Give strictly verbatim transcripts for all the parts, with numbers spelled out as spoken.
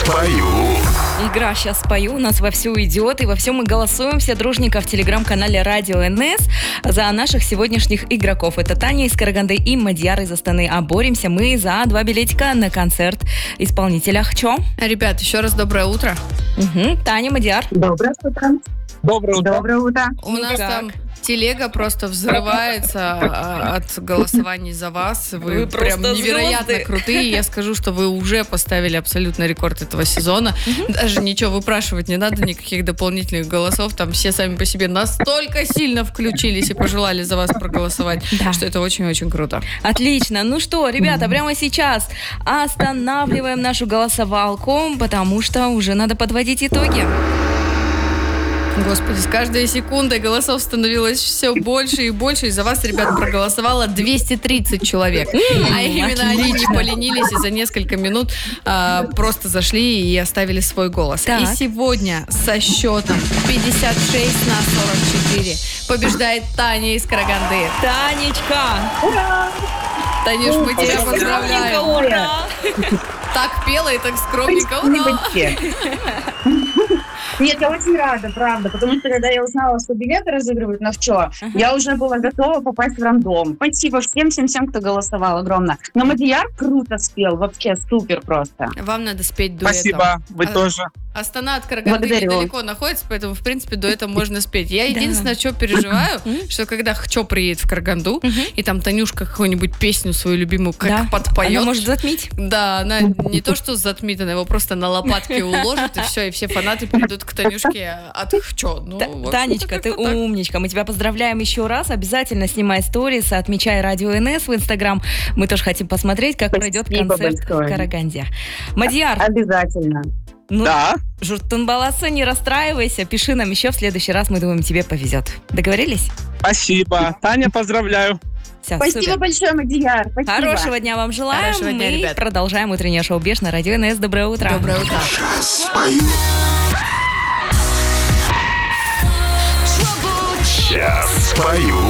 спою. Игра «Сейчас спою» у нас вовсю идет, и во всем мы голосуем все дружненько в телеграм-канале Радио эн эс за наших сегодняшних игроков. Это Таня из Караганды и Мадьяр из Астаны. А боремся мы за два билетика на концерт исполнителя Хчо. Ребят, еще раз доброе утро. Угу. Таня, Мадьяр. Доброе утро. Доброе утро. Доброе утро. У нас там телега просто взрывается от голосований за вас. Вы, Вы прям просто невероятно звезды. крутые. Я скажу, что вы уже поставили абсолютно рекорд этого сезона. Даже ничего выпрашивать не надо, никаких дополнительных голосов. Там все сами по себе настолько сильно включились и пожелали за вас проголосовать, Да. что это очень-очень круто. Отлично. Ну что, ребята, прямо сейчас останавливаем нашу голосовалку, потому что уже надо подводить итоги. Господи, с каждой секундой голосов становилось все больше и больше. И за вас, ребят, проголосовало двести тридцать человек. А именно они не поленились и за несколько минут а, просто зашли и оставили свой голос. Так. И сегодня со счетом пятьдесят шесть на сорок четыре побеждает Таня из Караганды. Танечка! Танюш, мы тебя поздравляем. Ура! Так пела и так скромненько. Ура! Нет, я очень рада, правда, потому что когда я узнала, что билеты разыгрывают на Хчо, uh-huh. я уже была готова попасть в рандом. Спасибо всем-всем-всем, кто голосовал, огромное. Но Мадьяр круто спел, вообще супер просто. Вам надо спеть дуэтом. Спасибо, вы А- тоже. Астана от Караганды Благодарю. недалеко находится, поэтому, в принципе, дуэтом можно спеть. Я Да. единственное, что переживаю, что когда Хчо приедет в Караганду, и там Танюшка какую-нибудь песню свою любимую как Да. подпоет. Она может затмить. Да, она не то что затмит, она его просто на лопатки уложит, и все, и все фанаты придут к Танюшке от Хчо. Ну, Та- в общем-то, Танечка, ты как-то так. умничка. Мы тебя поздравляем еще раз. Обязательно снимай сторис, отмечай Радио эн эс в Инстаграм. Мы тоже хотим посмотреть, как Спасибо пройдет концерт большое. в Караганде. Мадьяр, Обязательно. ну, Да. Журтун Баласа, не расстраивайся. Пиши нам еще в следующий раз. Мы думаем, тебе повезет. Договорились? Спасибо. Таня, поздравляю. Все, Спасибо супер. большое, Мадьяр. Спасибо. Хорошего дня вам желаем. Хорошего дня, Мы ребят. продолжаем утреннее шоу «Беш» на Радио эн эс. Доброе утро. Доброе утро. Спою. Сейчас спою.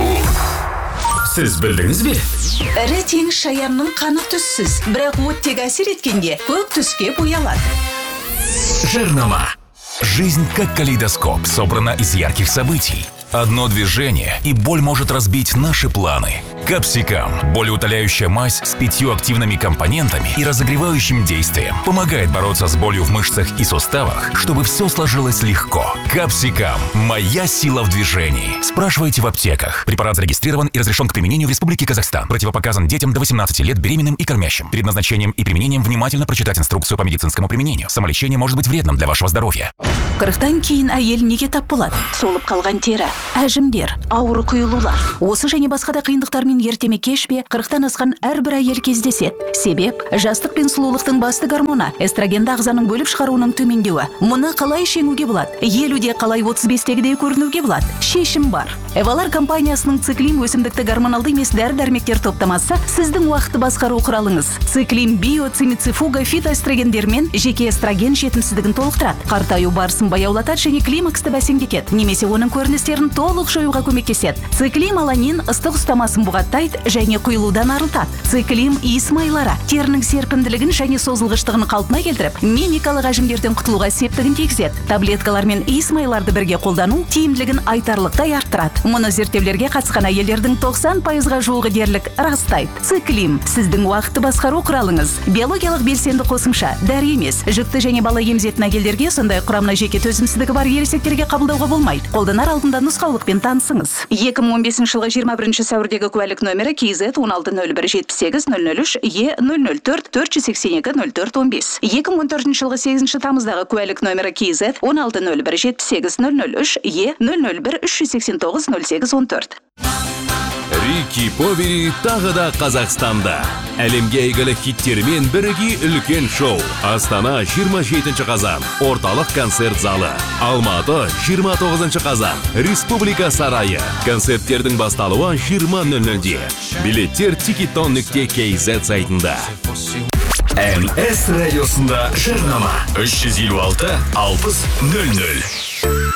Сіз білдіңіз бе? Ірі теңіз шаянның қаны түссіз, бірақ оттегі әсер еткенде көк түске боялады. Жирнома. Жизнь как калейдоскоп, собрана из ярких событий. Одно движение, и боль может разбить наши планы. Капсикам – болеутоляющая мазь с пятью активными компонентами и разогревающим действием. Помогает бороться с болью в мышцах и суставах, чтобы все сложилось легко. Капсикам – моя сила в движении. Спрашивайте в аптеках. Препарат зарегистрирован и разрешен к применению в Республике Казахстан. Противопоказан детям до восемнадцати лет, беременным и кормящим. Перед назначением и применением внимательно прочитать инструкцию по медицинскому применению. Самолечение может быть вредным для вашего здоровья. Қырықтан кейін әйел неге тап болады? Солып қалған тері, әжімдер, ауыр құйылулар. Осы және басқа да қиындықтармен ертеме кеш пе, қырықтан асқан әрбір әйел кездеседі. Себеп, жастық пен сұлулықтың басты гормоны эстрогенді ағзаның бөліп шығаруының төмендеуі. Мұны қалай жеңуге болады? Елуде қалай отыз бестегідей көрінуге болады? Шешім бар. Эвалар компаниясының циклим өсімдікті гормоналды емес дәрі-дәрмектер топтамасы сіздің уақытты басқару құралыңыз. Циклим био, цимицифуга, фитоэстрогендермен жеке эстроген жетімсіздігін толықтырады. Қартаю барысын баяулатады және климаксты бәсеңдетеді. Немесе оның көріністерін толық жоюға көмектеседі. Циклим аланин ыстық ұстамасын бұғаттайды және құйылудан арылтады. Циклим иіс майлары терінің серпімділігін және созылғыштығын қалпына келтіріп, мимикалық әжімдерден құтылуға септігін тигізеді. Таблеткалар мен иіс майларды бірге қолдану тиімділігін айтарлықтай арттырады. Мұны зерттеулерге қатысқан әйелдердің тоқсан пайызға жуығы дерлік растайды. Циклим сіздің уақытты басқару құралыңыз. Биологиялық белсенді қосымша, дәрі емес, жүкті және бала емзетін әйелдерге, сондай құрамына жеке төзімсіздігі бар ересектерге қабылдауға болмайды. Қолданар алдында нұсқаулықпен танысыңыз. екі мың он бесінші жылғы жиырма бірінші сәуірдегі куәлік нөмірі кей зет он алты нөл бір жетпіс сегіз нөл нөл үш е нөл нөл төрт төрт жүз сексен екі нөл төрт он бес. екі мың он төртінші жылғы сегізінші тамыздағы куәлік нөмірі кей зет он алты нөл бір жетпіс сегіз нөл нөл үш е нөл нөл бір үш жүз сексен тоғыз нөл сегіз он төрт. Рики Повери тағы да Қазақстанда. Әлемге әйгілі хиттермен бірге үлкен шоу. Астана жиырма жетінші қазан. Орталық концерт залы. Алматы жиырма тоғызыншы қазан. Республика сарайы. Концерттердің басталуы жиырма нөл нөлде. Билеттер тикетон нүкте кей зет сайтында. эн эс радиосында жирнома. үш жүз елу алты алпыс нөл нөл.